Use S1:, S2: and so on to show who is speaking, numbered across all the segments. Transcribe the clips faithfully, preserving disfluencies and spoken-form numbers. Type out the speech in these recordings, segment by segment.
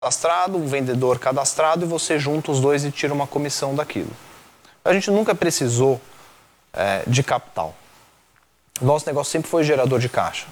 S1: cadastrado, um vendedor cadastrado, e você junta os dois e tira uma comissão daquilo. A gente nunca precisou é, de capital. Nosso negócio sempre foi gerador de caixa.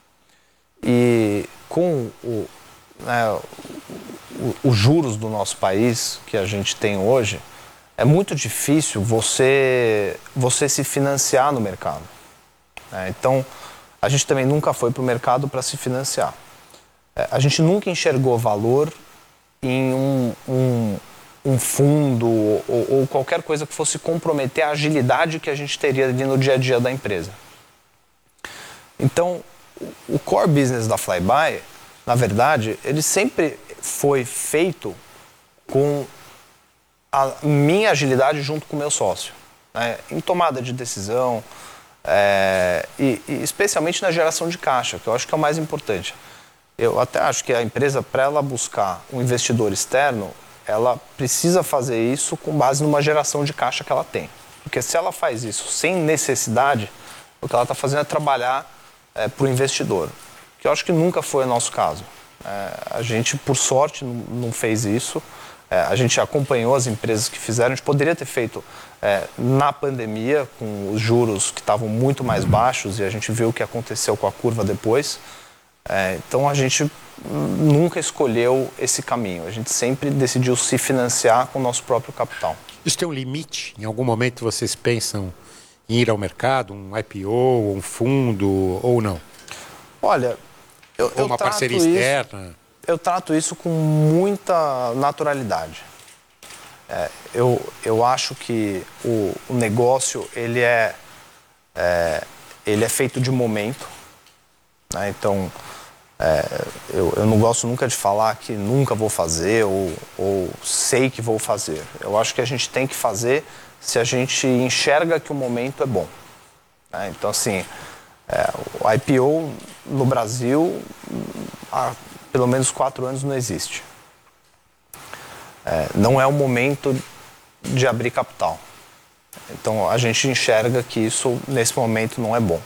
S1: E com o, né, os juros do nosso país, que a gente tem hoje, é muito difícil você, você se financiar no mercado. Né? Então, a gente também nunca foi para o mercado para se financiar. É, a gente nunca enxergou valor em um, um, um fundo ou, ou qualquer coisa que fosse comprometer a agilidade que a gente teria ali no dia a dia da empresa. Então, o core business da Flybuy, na verdade, ele sempre foi feito com a minha agilidade junto com o meu sócio, né? Em tomada de decisão é, e, e especialmente na geração de caixa, que eu acho que é o mais importante. Eu até acho que a empresa, para ela buscar um investidor externo, ela precisa fazer isso com base numa geração de caixa que ela tem. Porque se ela faz isso sem necessidade, o que ela está fazendo é trabalhar é, para o investidor, que eu acho que nunca foi o nosso caso. É, a gente, por sorte, não fez isso. É, a gente acompanhou as empresas que fizeram. A gente poderia ter feito é, na pandemia, com os juros que estavam muito mais baixos, e a gente viu o que aconteceu com a curva depois. É, então a gente nunca escolheu esse caminho. A gente sempre decidiu se financiar com o nosso próprio capital.
S2: Isso tem um limite? Em algum momento vocês pensam em ir ao mercado, um I P O, um fundo ou não?
S1: Olha, eu,
S2: ou
S1: eu
S2: uma
S1: trato
S2: parceria
S1: isso,
S2: externa?
S1: Eu trato isso com muita naturalidade. É, eu, eu acho que o, o negócio ele é, é, ele é feito de momento. Né? Então, é, eu, eu não gosto nunca de falar que nunca vou fazer ou, ou sei que vou fazer. Eu acho que a gente tem que fazer se a gente enxerga que o momento é bom. Né? Então, assim, é, o I P O no Brasil há pelo menos quatro anos não existe. É, não é o momento de abrir capital. Então, a gente enxerga que isso, nesse momento, não é bom.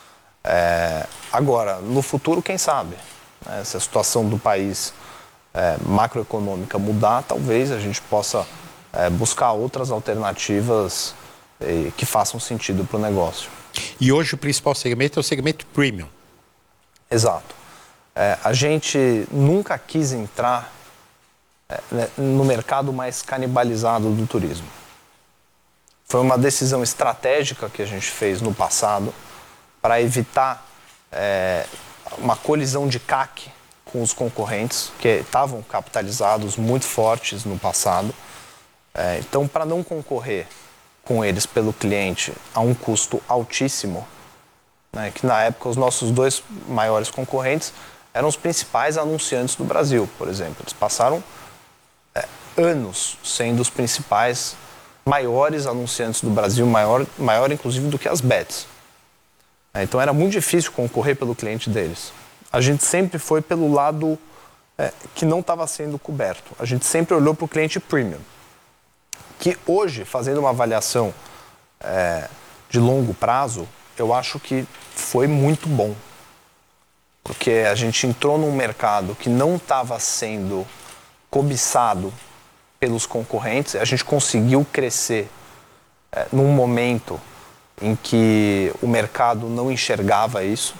S1: É, agora, no futuro, quem sabe? Né? Se a situação do país é, macroeconômica mudar, talvez a gente possa é, buscar outras alternativas é, que façam sentido para o negócio.
S2: E hoje o principal segmento é o segmento premium.
S1: Exato. É, a gente nunca quis entrar é, né, no mercado mais canibalizado do turismo. Foi uma decisão estratégica que a gente fez no passado para evitar é, uma colisão de C A C com os concorrentes, que estavam capitalizados muito fortes no passado. É, então, para não concorrer com eles pelo cliente a um custo altíssimo, né, que na época os nossos dois maiores concorrentes eram os principais anunciantes do Brasil, por exemplo. Eles passaram é, anos sendo os principais, maiores anunciantes do Brasil, maior, maior inclusive do que as bets. Então era muito difícil concorrer pelo cliente deles. A gente sempre foi pelo lado é, que não estava sendo coberto. A gente sempre olhou para o cliente premium. Que hoje, fazendo uma avaliação é, de longo prazo, eu acho que foi muito bom. Porque a gente entrou num mercado que não estava sendo cobiçado pelos concorrentes. A gente conseguiu crescer é, num momento em que o mercado não enxergava isso.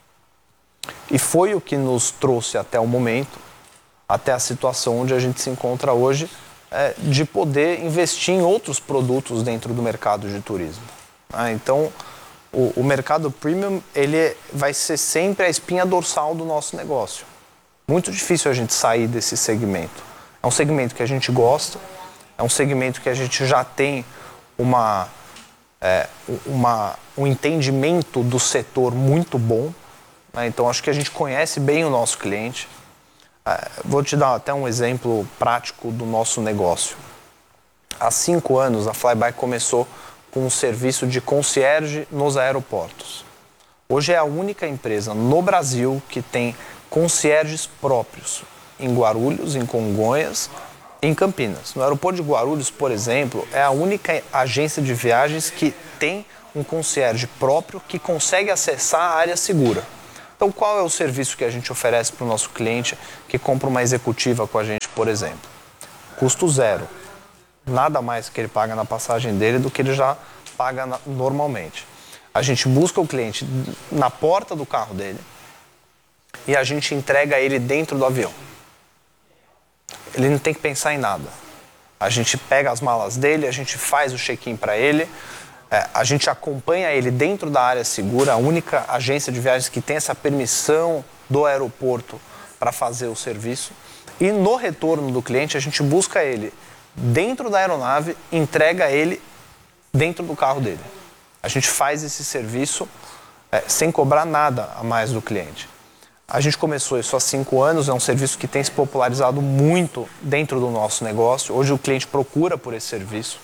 S1: E foi o que nos trouxe até o momento, até a situação onde a gente se encontra hoje, é, de poder investir em outros produtos dentro do mercado de turismo. Ah, então, o, o mercado premium ele vai ser sempre a espinha dorsal do nosso negócio. Muito difícil a gente sair desse segmento. É um segmento que a gente gosta, é um segmento que a gente já tem uma... É, uma, um entendimento do setor muito bom, né? Então acho que a gente conhece bem o nosso cliente. É, vou te dar até um exemplo prático do nosso negócio. Há cinco anos a Flybuy começou com um serviço de concierge nos aeroportos. Hoje é a única empresa no Brasil que tem concierges próprios em Guarulhos, em Congonhas, em Campinas. No aeroporto de Guarulhos, por exemplo, é a única agência de viagens que tem um concierge próprio que consegue acessar a área segura. Então, qual é o serviço que a gente oferece para o nosso cliente que compra uma executiva com a gente, por exemplo? Custo zero. Nada mais que ele paga na passagem dele do que ele já paga na, normalmente. A gente busca o cliente na porta do carro dele e a gente entrega ele dentro do avião. Ele não tem que pensar em nada. A gente pega as malas dele, a gente faz o check-in para ele, é, a gente acompanha ele dentro da área segura, a única agência de viagens que tem essa permissão do aeroporto para fazer o serviço. E no retorno do cliente, a gente busca ele dentro da aeronave, entrega ele dentro do carro dele. A gente faz esse serviço é, sem cobrar nada a mais do cliente. A gente começou isso há cinco anos, é um serviço que tem se popularizado muito dentro do nosso negócio. Hoje o cliente procura por esse serviço.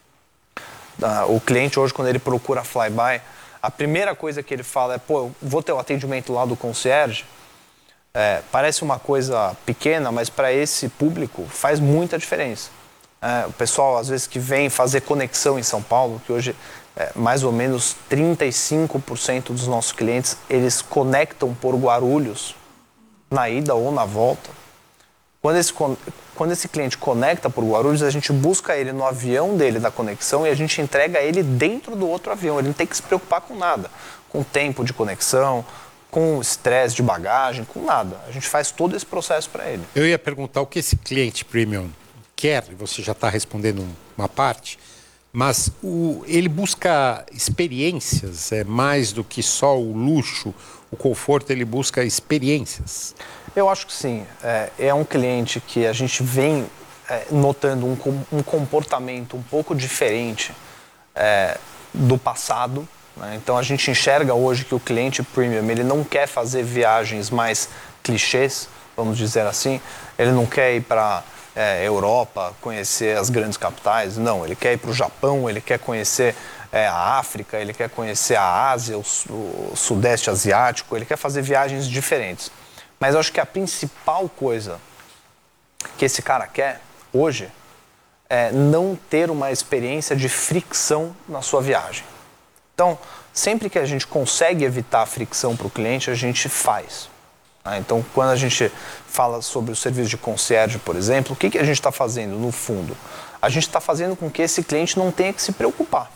S1: O cliente hoje, quando ele procura flyby, a primeira coisa que ele fala é, pô, eu vou ter o atendimento lá do concierge. É, parece uma coisa pequena, mas para esse público faz muita diferença. É, o pessoal, às vezes, que vem fazer conexão em São Paulo, que hoje é, mais ou menos trinta e cinco por cento dos nossos clientes, eles conectam por Guarulhos, na ida ou na volta. Quando esse, quando esse cliente conecta por Guarulhos, a gente busca ele no avião dele da conexão e a gente entrega ele dentro do outro avião. Ele não tem que se preocupar com nada, com tempo de conexão, com estresse de bagagem, com nada. A gente faz todo esse processo para ele.
S2: Eu ia perguntar o que esse cliente premium quer, e você já está respondendo uma parte, mas o, ele busca experiências, é mais do que só o luxo, o conforto, ele busca experiências.
S1: Eu acho que sim. É, é um cliente que a gente vem é, notando um, um comportamento um pouco diferente é, do passado. Né? Então a gente enxerga hoje que o cliente premium, ele não quer fazer viagens mais clichês, vamos dizer assim. Ele não quer ir para é, Europa, conhecer as grandes capitais. Não, ele quer ir para o Japão, ele quer conhecer é, a África, ele quer conhecer a Ásia, o, o Sudeste Asiático, ele quer fazer viagens diferentes. Mas eu acho que a principal coisa que esse cara quer hoje é não ter uma experiência de fricção na sua viagem. Então, sempre que a gente consegue evitar a fricção para o cliente, a gente faz. Então, quando a gente fala sobre o serviço de concierge, por exemplo, o que, que a gente está fazendo no fundo? A gente está fazendo com que esse cliente não tenha que se preocupar.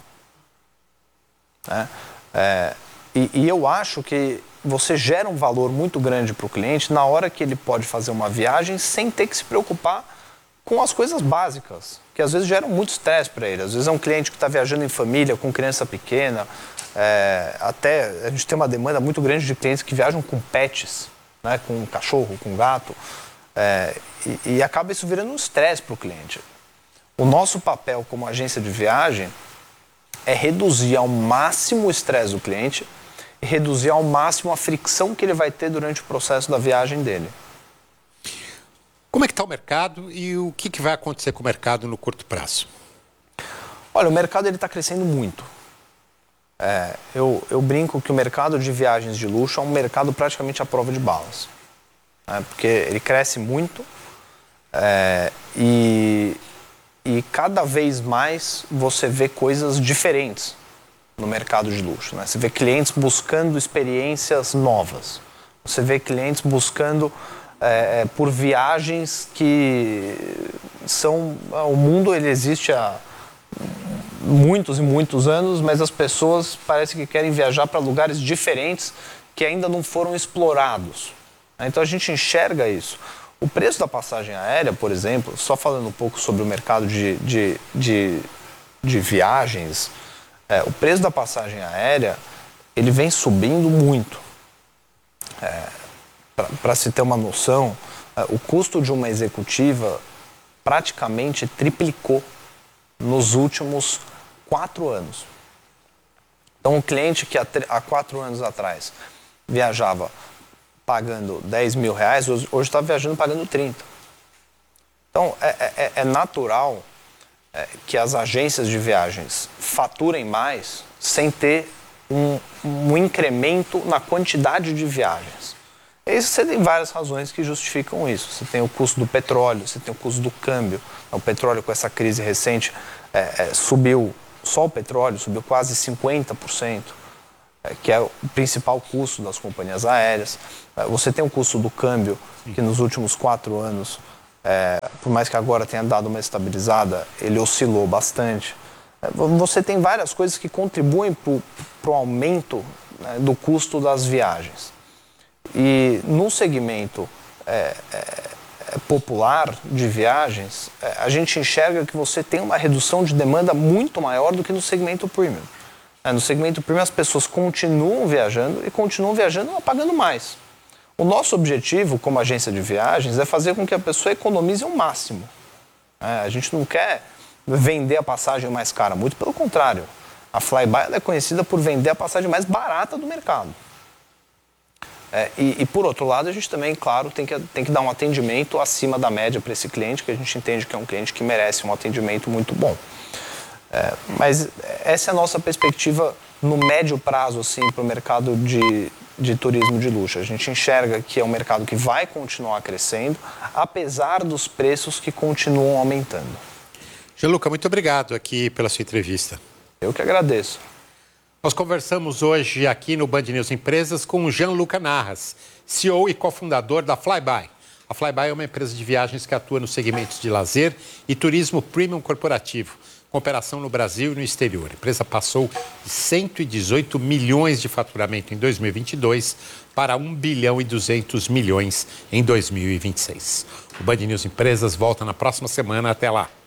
S1: Né? É, e, e eu acho que você gera um valor muito grande para o cliente na hora que ele pode fazer uma viagem sem ter que se preocupar com as coisas básicas, que às vezes geram muito estresse para ele. Às vezes é um cliente que está viajando em família, com criança pequena, é, até a gente tem uma demanda muito grande de clientes que viajam com pets, né, com cachorro, com gato, é, e, e acaba isso virando um estresse para o cliente. O nosso papel como agência de viagem é reduzir ao máximo o estresse do cliente e reduzir ao máximo a fricção que ele vai ter durante o processo da viagem dele.
S2: Como é que está o mercado e o que, que vai acontecer com o mercado no curto prazo?
S1: Olha, o mercado está crescendo muito. É, eu, eu brinco que o mercado de viagens de luxo é um mercado praticamente à prova de balas. Né? Porque ele cresce muito é, e, e cada vez mais você vê coisas diferentes no mercado de luxo. Né? Você vê clientes buscando experiências novas. Você vê clientes buscando é, por viagens que são... O mundo ele existe há muitos e muitos anos, mas as pessoas parece que querem viajar para lugares diferentes que ainda não foram explorados. Então a gente enxerga isso. O preço da passagem aérea, por exemplo, só falando um pouco sobre o mercado de, de, de, de viagens, é, o preço da passagem aérea ele vem subindo muito. É, para se ter uma noção, é, o custo de uma executiva praticamente triplicou nos últimos quatro anos. Então, um cliente que há, há quatro anos atrás viajava pagando dez mil reais, hoje está viajando pagando trinta. Então, é, é, é natural é, que as agências de viagens faturem mais sem ter um, um incremento na quantidade de viagens. E você tem várias razões que justificam isso. Você tem o custo do petróleo, você tem o custo do câmbio. O petróleo, com essa crise recente, é, é, subiu, só o petróleo subiu quase cinquenta por cento. que é o principal custo das companhias aéreas. Você tem o custo do câmbio, que nos últimos quatro anos, é, por mais que agora tenha dado uma estabilizada, ele oscilou bastante. Você tem várias coisas que contribuem para o aumento, né, do custo das viagens. E num segmento é, é, popular de viagens, é, a gente enxerga que você tem uma redução de demanda muito maior do que no segmento premium. É, no segmento premium as pessoas continuam viajando e continuam viajando pagando mais. O nosso objetivo como agência de viagens é fazer com que a pessoa economize o máximo. É, a gente não quer vender a passagem mais cara, muito pelo contrário. A Flyby ela é conhecida por vender a passagem mais barata do mercado. É, e, e, por outro lado, a gente também, claro, tem que, tem que dar um atendimento acima da média para esse cliente, que a gente entende que é um cliente que merece um atendimento muito bom. É, mas essa é a nossa perspectiva no médio prazo, assim, para o mercado de, de turismo de luxo. A gente enxerga que é um mercado que vai continuar crescendo, apesar dos preços que continuam aumentando.
S2: Gianluca, muito obrigado aqui pela sua entrevista.
S1: Eu que agradeço.
S2: Nós conversamos hoje aqui no Band News Empresas com o Gianluca Narras, C E O e cofundador da Flyby. A Flyby é uma empresa de viagens que atua nos segmentos de lazer e turismo premium corporativo, com operação no Brasil e no exterior. A empresa passou de cento e dezoito milhões de faturamento em dois mil e vinte e dois para um bilhão e duzentos milhões em dois mil e vinte e seis. O Band News Empresas volta na próxima semana. Até lá.